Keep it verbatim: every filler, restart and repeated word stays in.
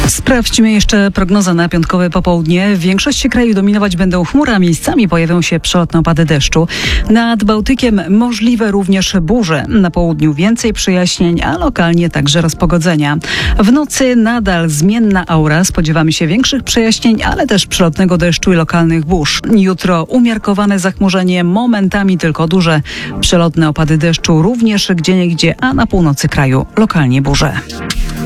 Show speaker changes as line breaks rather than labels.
Sprawdźmy jeszcze prognozę na piątkowe popołudnie. W większości kraju dominować będą chmury, a miejscami pojawią się przelotne opady deszczu. Nad Bałtykiem możliwe również burze. Na południu więcej przejaśnień, a lokalnie także rozpogodzenia. W nocy nadal zmienna aura. Spodziewamy się większych przejaśnień, ale też przelotnego deszczu i lokalnych burz. Jutro umiarkowane zachmurzenie, momentami tylko duże przelotne opady deszczu, również gdzieniegdzie, a na północy kraju lokalnie burze.